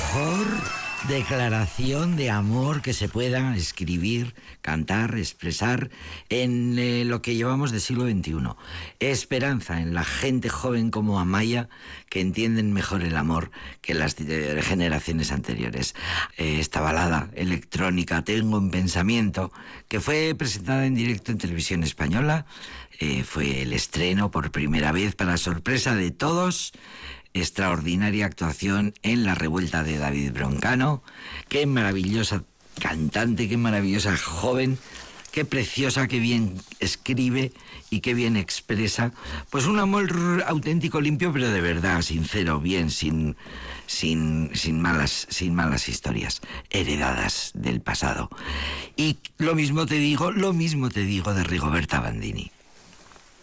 mejor declaración de amor que se pueda escribir, cantar, expresar en lo que llevamos de siglo XXI. Esperanza en la gente joven como Amaya, que entienden mejor el amor que las generaciones anteriores. Esta balada electrónica, Tengo en Pensamiento, que fue presentada en directo en Televisión Española, fue el estreno por primera vez, para sorpresa de todos. Extraordinaria actuación en La Revuelta de David Broncano. Qué maravillosa cantante, qué maravillosa joven, qué preciosa, qué bien escribe y qué bien expresa. Pues un amor auténtico, limpio, pero de verdad, sincero, bien, sin malas historias heredadas del pasado. Y lo mismo te digo de Rigoberta Bandini.